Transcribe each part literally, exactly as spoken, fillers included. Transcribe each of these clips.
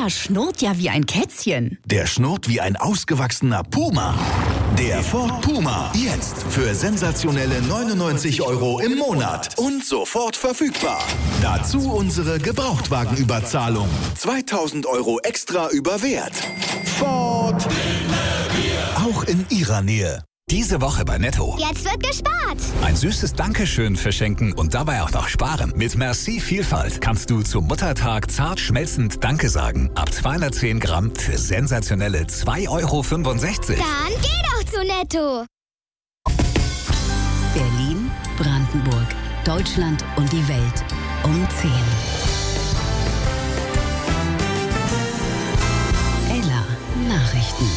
der schnurrt ja wie ein Kätzchen. Der schnurrt wie ein ausgewachsener Puma. Der Ford Puma. Jetzt für sensationelle neunundneunzig Euro im Monat. Und sofort verfügbar. Dazu unsere Gebrauchtwagenüberzahlung. zweitausend Euro extra über Wert. Ford. Auch in Ihrer Nähe. Diese Woche bei Netto. Jetzt wird gespart. Ein süßes Dankeschön verschenken und dabei auch noch sparen. Mit Merci Vielfalt kannst du zum Muttertag zart schmelzend Danke sagen. Ab zweihundertzehn Gramm für sensationelle zwei Euro fünfundsechzig. Dann geh doch zu Netto. Berlin, Brandenburg, Deutschland und die Welt um zehn. Ella Nachrichten.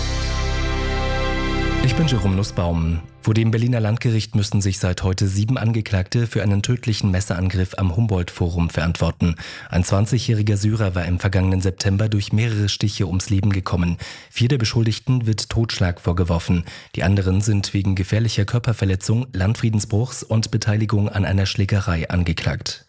Ich bin Jerome Nussbaum. Vor dem Berliner Landgericht müssen sich seit heute sieben Angeklagte für einen tödlichen Messerangriff am Humboldt-Forum verantworten. Ein zwanzigjähriger Syrer war im vergangenen September durch mehrere Stiche ums Leben gekommen. Vier der Beschuldigten wird Totschlag vorgeworfen. Die anderen sind wegen gefährlicher Körperverletzung, Landfriedensbruchs und Beteiligung an einer Schlägerei angeklagt.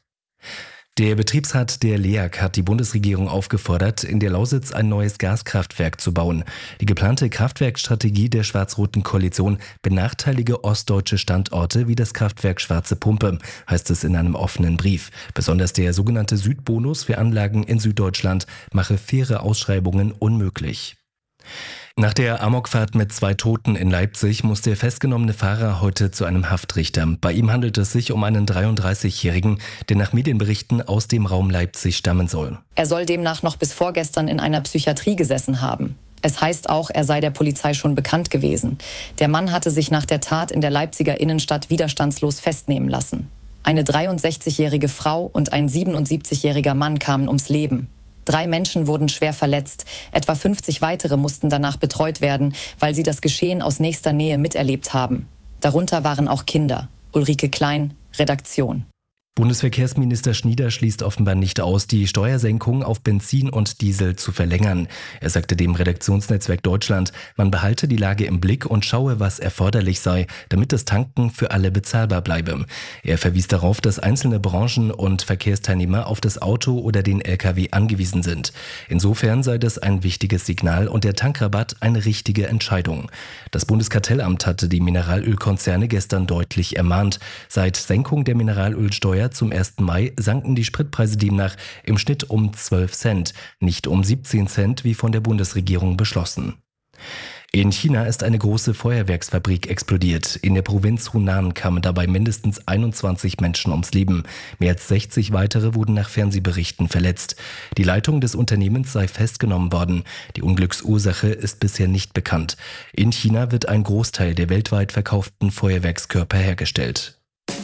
Der Betriebsrat der L E A G hat die Bundesregierung aufgefordert, in der Lausitz ein neues Gaskraftwerk zu bauen. Die geplante Kraftwerkstrategie der schwarz-roten Koalition benachteilige ostdeutsche Standorte wie das Kraftwerk Schwarze Pumpe, heißt es in einem offenen Brief. Besonders der sogenannte Südbonus für Anlagen in Süddeutschland mache faire Ausschreibungen unmöglich. Nach der Amokfahrt mit zwei Toten in Leipzig muss der festgenommene Fahrer heute zu einem Haftrichter. Bei ihm handelt es sich um einen dreiunddreißigjährigen, der nach Medienberichten aus dem Raum Leipzig stammen soll. Er soll demnach noch bis vorgestern in einer Psychiatrie gesessen haben. Es heißt auch, er sei der Polizei schon bekannt gewesen. Der Mann hatte sich nach der Tat in der Leipziger Innenstadt widerstandslos festnehmen lassen. Eine dreiundsechzigjährige Frau und ein siebenundsiebzigjähriger Mann kamen ums Leben. Drei Menschen wurden schwer verletzt. Etwa fünfzig weitere mussten danach betreut werden, weil sie das Geschehen aus nächster Nähe miterlebt haben. Darunter waren auch Kinder. Ulrike Klein, Redaktion. Bundesverkehrsminister Schnieder schließt offenbar nicht aus, die Steuersenkung auf Benzin und Diesel zu verlängern. Er sagte dem Redaktionsnetzwerk Deutschland, man behalte die Lage im Blick und schaue, was erforderlich sei, damit das Tanken für alle bezahlbar bleibe. Er verwies darauf, dass einzelne Branchen und Verkehrsteilnehmer auf das Auto oder den L K W angewiesen sind. Insofern sei das ein wichtiges Signal und der Tankrabatt eine richtige Entscheidung. Das Bundeskartellamt hatte die Mineralölkonzerne gestern deutlich ermahnt. Seit Senkung der Mineralölsteuer zum ersten Mai sanken die Spritpreise demnach im Schnitt um zwölf Cent, nicht um siebzehn Cent wie von der Bundesregierung beschlossen. In China ist eine große Feuerwerksfabrik explodiert. In der Provinz Hunan kamen dabei mindestens einundzwanzig Menschen ums Leben. Mehr als sechzig weitere wurden nach Fernsehberichten verletzt. Die Leitung des Unternehmens sei festgenommen worden. Die Unglücksursache ist bisher nicht bekannt. In China wird ein Großteil der weltweit verkauften Feuerwerkskörper hergestellt.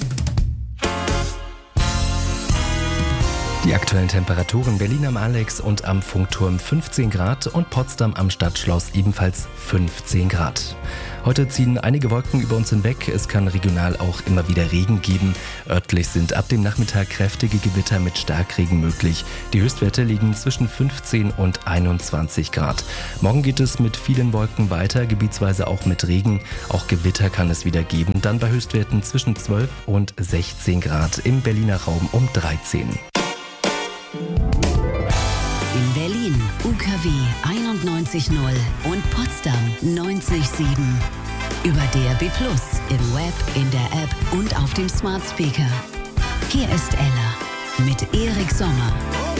Die aktuellen Temperaturen: Berlin am Alex und am Funkturm fünfzehn Grad und Potsdam am Stadtschloss ebenfalls fünfzehn Grad. Heute ziehen einige Wolken über uns hinweg. Es kann regional auch immer wieder Regen geben. Örtlich sind ab dem Nachmittag kräftige Gewitter mit Starkregen möglich. Die Höchstwerte liegen zwischen fünfzehn und einundzwanzig Grad. Morgen geht es mit vielen Wolken weiter, gebietsweise auch mit Regen. Auch Gewitter kann es wieder geben. Dann bei Höchstwerten zwischen zwölf und sechzehn Grad. Im Berliner Raum um dreizehn. In Berlin U K W einundneunzig Komma null und Potsdam neunzig Komma sieben. Über D A B plus, im Web, in der App und auf dem Smart Speaker. Hier ist Ella mit Erik Sommer.